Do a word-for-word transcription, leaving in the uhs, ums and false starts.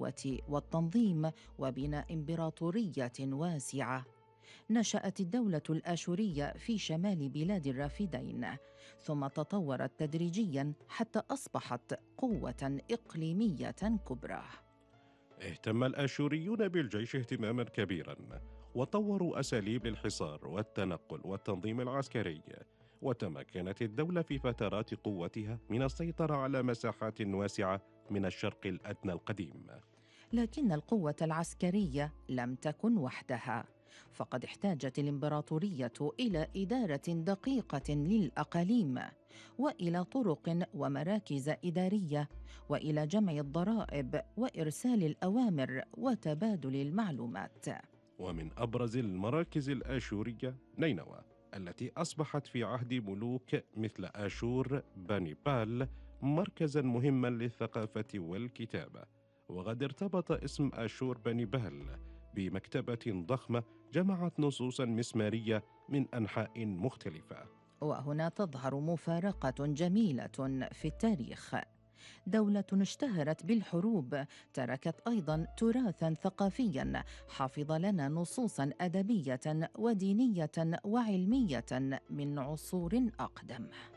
القوة والتنظيم وبناء إمبراطورية واسعة. نشأت الدولة الآشورية في شمال بلاد الرافدين، ثم تطورت تدريجياً حتى أصبحت قوة إقليمية كبرى. اهتم الآشوريون بالجيش اهتماما كبيرا، وطوروا أساليب للحصار والتنقل والتنظيم العسكري، وتمكنت الدولة في فترات قوتها من السيطرة على مساحات واسعة من الشرق الأدنى القديم. لكن القوة العسكرية لم تكن وحدها، فقد احتاجت الإمبراطورية إلى إدارة دقيقة للأقاليم، وإلى طرق ومراكز إدارية، وإلى جمع الضرائب وإرسال الأوامر وتبادل المعلومات. ومن أبرز المراكز الآشورية نينوى، التي أصبحت في عهد ملوك مثل آشور بني بال مركزا مهما للثقافة والكتابة. وقد ارتبط اسم آشور بني بال بمكتبة ضخمة جمعت نصوصا مسمارية من أنحاء مختلفة. وهنا تظهر مفارقة جميلة في التاريخ. دولة اشتهرت بالحروب تركت أيضاً تراثاً ثقافياً حافظ لنا نصوصاً أدبية ودينية وعلمية من عصور أقدم.